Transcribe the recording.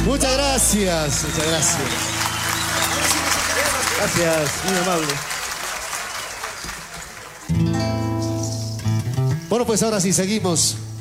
Muchas gracias, muchas gracias. Gracias, muy amable. Bueno, pues ahora sí, seguimos.